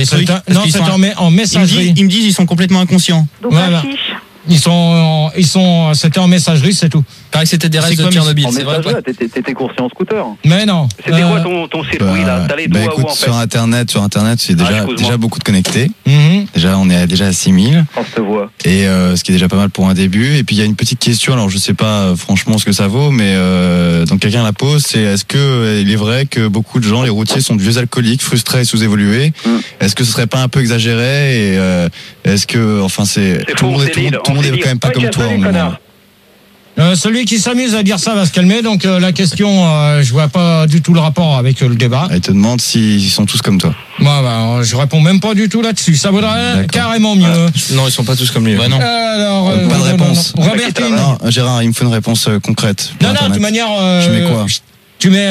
En messagerie. Ils me disent ils sont complètement inconscients. Donc affiche. C'était en messagerie, c'est tout. Paraît que c'était des restes de Tchernobyl, c'est vrai. T'étais coursier en scooter. Mais non. C'était quoi ton circuit là? T'allais d'où à où en fait? Sur Internet, c'est déjà beaucoup de connectés. Déjà, on est déjà à 6000. On se voit. Et ce qui est déjà pas mal pour un début. Et puis il y a une petite question. Alors je sais pas franchement ce que ça vaut, mais donc quelqu'un la pose. C'est est-ce que il est vrai que beaucoup de gens, les routiers, sont de vieux alcooliques, frustrés et sous-évolués? Est-ce que ce serait pas un peu exagéré? Et est-ce que c'est tout le monde est quand même pas comme toi en moment. Celui qui s'amuse à dire ça va se calmer. Donc la question, je vois pas du tout le rapport avec le débat. Il te demande s'ils sont tous comme toi. Je réponds même pas du tout là-dessus. Ça vaudrait carrément mieux. Non, ils sont pas tous comme lui. Non. Alors, pas de réponse. Robertine. Non, Gérard, il me faut une réponse concrète. Non, de toute manière. Je mets quoi? Tu lui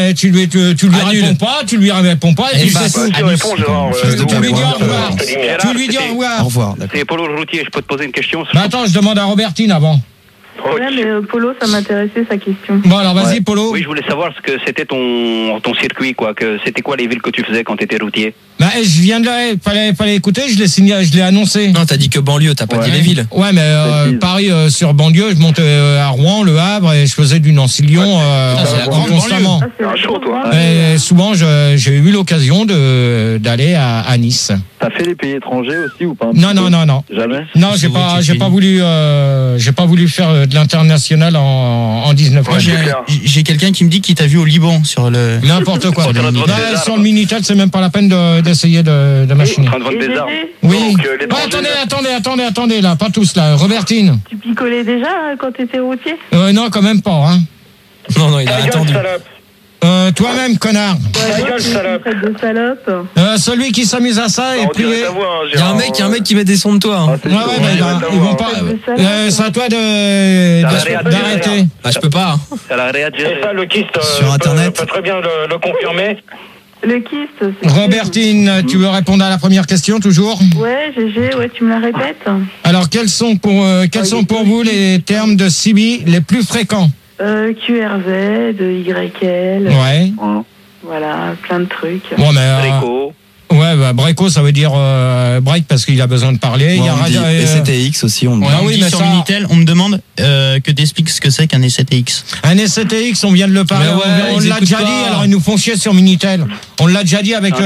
réponds pas, et tu sais tout. Tu réponds, Gérard. Tu lui dis au revoir. Tu lui dis au revoir. Au revoir. C'est Polo le routier, je peux te poser une question? Attends, je demande à Robertine avant. Ouais, mais Polo, ça m'intéressait sa question. Bon, alors vas-y, Polo. Oui, je voulais savoir ce que c'était ton circuit, quoi. C'était quoi les villes que tu faisais quand tu étais routier? Je viens de là, fallait écouter, je l'ai annoncé. Non, t'as dit que banlieue, t'as pas dit les villes. Ouais, mais Paris sur banlieue, je montais à Rouen, Le Havre, et je faisais du Nancy-Lyon constamment. C'est chaud, toi. Et souvent, j'ai eu l'occasion d'aller à Nice. T'as fait les pays étrangers aussi ou pas? Non. Jamais? Non, j'ai pas voulu faire de l'international en 19 ans. J'ai quelqu'un qui me dit qu'il t'a vu au Liban sur le. N'importe quoi. Sur le Minitel, c'est même pas la peine d'essayer de machiner. En train de vendre des armes. Oui. Attendez, là, pas tous là. Robertine. Tu picolais déjà quand t'étais routier? Non, quand même pas. Hein. Non, il a attendu. Toi-même, connard. Ta gueule, salope. De salope. Celui qui s'amuse à ça est privé. Il y a un mec qui met des sons de toi. Ils vont pas. C'est à toi d'arrêter. Je peux pas. Elle a réagi. Le kyste sur Internet peut très bien le confirmer. Le kyste. Robertine, tu veux répondre à la première question toujours? Ouais, GG, tu me la répètes. Alors, quels sont pour vous les termes de CB les plus fréquents? QRZ, YL. Ouais. Voilà, plein de trucs. Bon, mais. Breco. Ouais, Breco, ça veut dire break parce qu'il a besoin de parler. Il y a radio. SCTX aussi, on me demande. Oui, mais sur Minitel, on me demande que t'expliques ce que c'est qu'un SCTX. Un SCTX, on vient de le parler. On l'a déjà dit, alors ils nous font chier sur Minitel. On l'a déjà dit avec.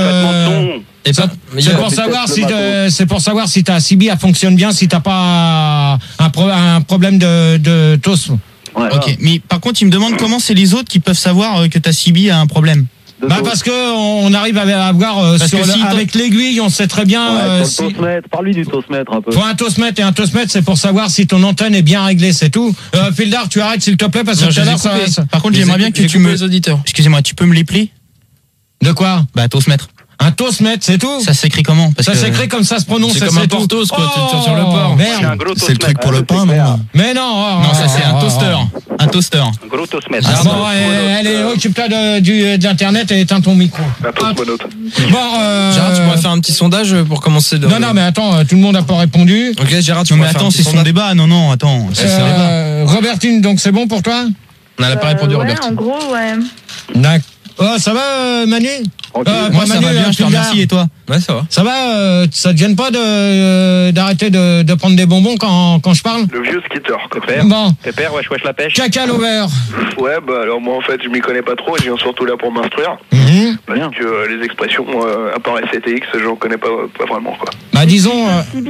C'est pour savoir si ta CB elle fonctionne bien, si t'as pas un problème de TOS. Ouais, ok, mais par contre, il me demande comment c'est les autres qui peuvent savoir que ta CB a un problème. Parce que on arrive à avoir avec l'aiguille, on sait très bien. Parle-lui du tosmètre un peu. Faut un tosmètre, et un tosmètre, c'est pour savoir si ton antenne est bien réglée, c'est tout. Fildar, tu arrêtes s'il te plaît parce que tout à l'heure ça. Par contre, j'aimerais bien que tu me. Excusez-moi, tu peux me l'épeler? De quoi? Tosmètre. Un tosmètre, c'est tout? Ça s'écrit comment? Ça s'écrit comme ça se prononce. C'est comme un portos, quoi. Sur le port. Merde. C'est le truc pour le pain, non? Mais non. Non, ça c'est un toaster. Un toaster. Un gros tosmètre. Allez, occupe-toi de l'internet et éteins ton micro. Gérard, tu pourrais faire un petit sondage pour commencer. Non, mais attends, tout le monde n'a pas répondu. Ok, Gérard, tu pourrais faire un petit c'est son débat. Non, attends. C'est son débat. Robertine, donc c'est bon pour toi? On n'a pas répondu, Robertine. En gros, ouais. D'accord. Oh, ça va, Manu? Moi, ça va bien, je te remercie. Et toi? Ouais, ça va. Ça va, ça te gêne pas d'arrêter de prendre des bonbons quand je parle? Le vieux skitter, Pépère. Bon. Pépère, wesh la pêche. Caca l'over. Ouais, alors moi en fait je m'y connais pas trop, je viens surtout là pour m'instruire. Parce que les expressions, à part SCTX, j'en connais pas vraiment quoi. Bah disons...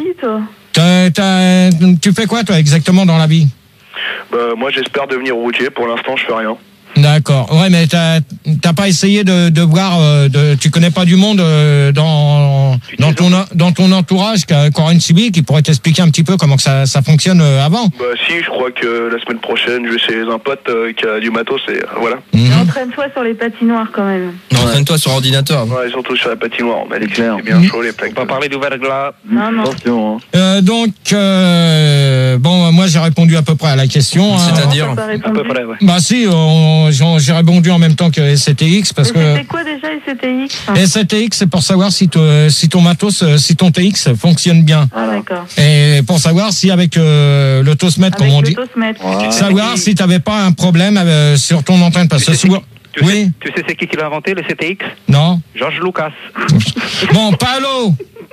tu fais quoi toi exactement dans la vie? Moi j'espère devenir routier, pour l'instant je fais rien. D'accord. Ouais, mais t'as pas essayé de voir, tu connais pas du monde dans ton entourage qui a encore une CB qui pourrait t'expliquer un petit peu comment que ça fonctionne avant? Si, je crois que la semaine prochaine je vais chez un pote qui a du matos et voilà. Entraîne-toi sur les patinoires quand même. Entraîne-toi sur ordinateur. Ouais, surtout sur la patinoire. On a les clés, c'est bien chaud les plaques. Pas parler d'ouvert là. Non. Attention. Donc bon, moi j'ai répondu à peu près à la question. C'est-à-dire à peu près, ouais. Bah si, j'ai répondu en même temps que SCTX parce que. C'était quoi déjà SCTX? SCTX, c'est pour savoir si ton matos, si ton TX fonctionne bien. Ah d'accord. Et pour savoir si avec le tosmètre, comme on dit, savoir si t'avais pas un problème sur ton antenne parce que souvent. Tu sais c'est qui l'a inventé le CTX? Non. George Lucas. Bon, Paolo.